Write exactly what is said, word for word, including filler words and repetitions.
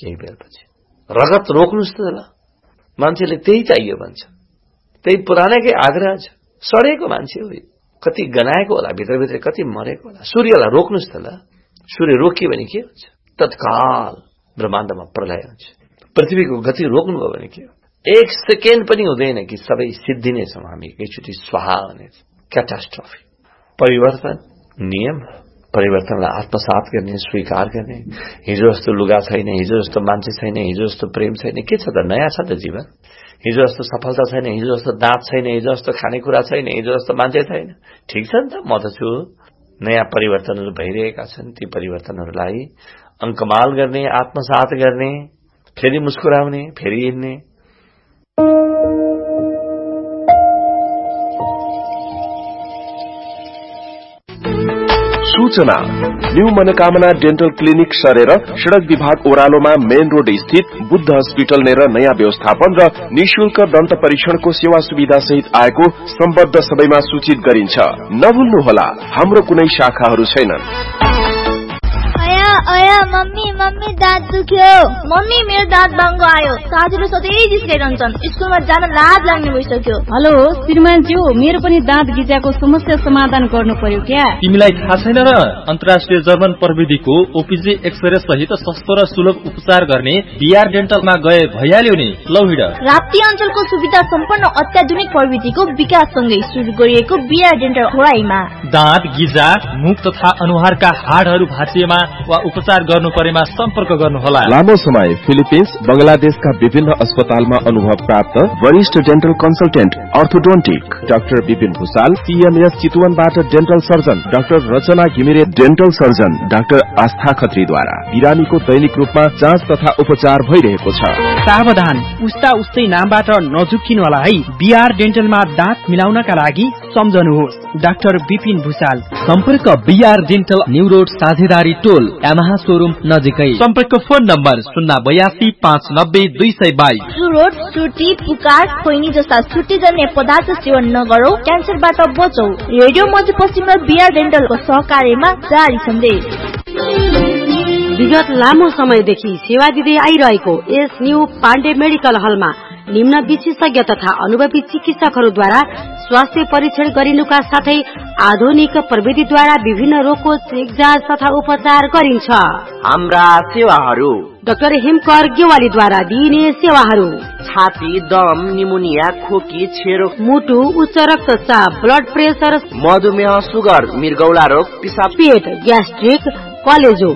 केही बेरपछि रगत रोक्नुस् त ल, मान्छेले त्यही चाहियो भन्छ, त्यही पुरानैकै आग्रह छ। सडेको मान्छे हो, कति गनाएको होला, भित्रभित्र कति मरेको होला। सूर्यलाई रोक्नुस् त ल, सूर्य रोकियो भने के हुन्छ? तत्काल ब्रह्माण्डमा प्रलय हुन्छ। पृथ्वीको गति रोक्नुभयो भने के हो? एक सेकेन्ड पनि हुँदैन कि सबै सिद्धिनेछौँ हामी, एकैचोटि स्वाहा हुनेछ। क्याटास्ट्रोफी। परिवर्तन नियम, परिवर्तनलाई आत्मसात गर्ने, स्वीकार गर्ने। हिजो जस्तो लुगा छैन, हिजो जस्तो मान्छे छैन, हिजो जस्तो प्रेम छैन, के छ त? नयाँ छ त जीवन। हिजो जस्तो सफलता छैन, हिजो जस्तो दाँत छैन, हिजो जस्तो खानेकुरा छैन, हिजो जस्तो मान्छे छैन। ठिक छ नि त, म त छु। नयाँ परिवर्तनहरू भइरहेका छन्। ती परिवर्तनहरूलाई अंकमाल गर्ने, आत्मसात गर्ने, फेरि मुस्कुराउने, फेरि हिँड्ने। सूचना। न्यू मनोकामना डेन्टल क्लिनिक सरेर सड़क विभाग ओह्रालोमा मेन रोड स्थित बुद्ध हस्पिटल नेर नयाँ व्यवस्थापन र निशुल्क दन्त परीक्षणको सेवा सुविधा सहित आएको सम्बद्ध सबैमा सूचित गरिन्छ। नभुल्नुहोला, हाम्रो कुनै शाखाहरू छैनन्। अया मम्मी मम्मी दाँत दुख्यो। मम्मी मेरो दाँत बाङ्गो आयो। साथीले सधैँ जिस्काइरहन्छन्। स्कुलमा जान लाज लाग्ने भइसक्यो। हेलो श्रीमानज्यू, मेरो पनि दाँत गिजाको समस्या समाधान गर्नु पर्यो क्या? तिमीलाई थाहा छैन र? अन्तर्राष्ट्रिय जर्मन प्रविधिको ओपीजी एक्सरे सहित सस्तो र सुलभ उपचार गर्ने बीआर डेन्टलमा गए भइहाल्यो नि। लौ हिँड। राप्ती अञ्चलको सुविधा सम्पन्न अत्याधुनिक प्रविधिको विकाससँगै सुरु गरिएको बीआर डेन्टल खोराईमा दाँत गिजा, मुख तथा अनुहारका हाडहरू भाँचिएमा वा उपचार गर्नु परेमा सम्पर्क गर्नुहोला। लामो समय फिलिपिन्स, बंगलादेशका विभिन्न अस्पतालमा अनुभव प्राप्त वरिष्ठ dental consultant orthodontic doctor Vipin Bhusal, CMS चितवनबाट dental surgeon doctor रचना घिमिरे, डेन्टल सर्जन डाक्टर आस्था खत्रीद्वारा बिरामीको दैनिक रूपमा जाँच तथा उपचार भइरहेको छ। सावधान, उस्ता उस्तै नामबाट नझुक्किनु होला है। बीआर डेन्टलमा दाँत मिलाउनका लागि सम्झनुहोस् डाक्टर विपिन भूषाल। सम्पर्क बीआर डेन्टल, न्यू रोड, साझेदारी टोल, यामाहा शोरूम नजिकै। सम्पर्क फोन नम्बर शून्य बयासी पाँच नब्बे दुई सय बाइस। सुरोट, सुर्ती, पुकार, खोइनी जस्ता छुट्टीजन्य पदार्थ सेवन नगरौ, क्यान्सरबाट बचौ। रेडियो मध्यपश्चिम र बीआर डेन्टलको सहकार्यमा जारी सन्देश। विगत लामो समयदेखि सेवा दिँदै आइरहेको एस न्यू पाण्डे मेडिकल हलमा निम्न विशेषज्ञ तथा अनुभवी चिकित्सकहरूद्वारा स्वास्थ्य परीक्षण गरिनुका साथै आधुनिक प्रविधिद्वारा विभिन्न रोगको चेक जाँच तथा उपचार गरिन्छ। हाम्रा सेवाहरू: डाक्टर हिमकर गेवालीद्वारा दिइने सेवाहरू: छाती, दम, निमोनिया, खोकी, छेरो, मुटु, उच्च रक्तचाप, ब्लड प्रेसर, मधुमेह, सुगर, मृगौला रोग, पिसाब, पेट, ग्यास्ट्रिक, कलेजो,